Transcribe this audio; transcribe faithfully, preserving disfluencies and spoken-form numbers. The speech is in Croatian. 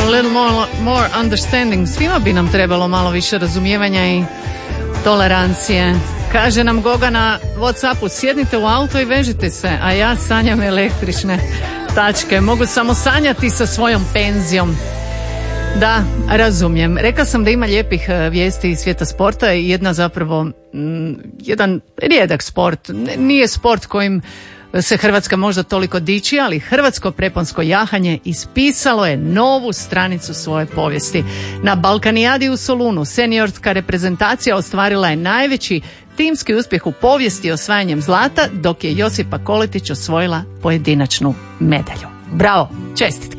a little more, more understanding. Svima bi nam trebalo malo više razumijevanja i tolerancije. Kaže nam Goga na WhatsAppu, sjednite u auto i vežite se, a ja sanjam električne tačke. Mogu samo sanjati sa svojom penzijom. Da, razumijem. Rekla sam da ima lijepih vijesti iz svijeta sporta i jedna zapravo, m, jedan rijedak sport. Nije sport kojim se Hrvatska možda toliko diči, ali hrvatsko preponsko jahanje ispisalo je novu stranicu svoje povijesti. Na Balkanijadi u Solunu seniorska reprezentacija ostvarila je najveći timski uspjeh u povijesti osvajanjem zlata, dok je Josipa Koletić osvojila pojedinačnu medalju. Bravo, čestitke.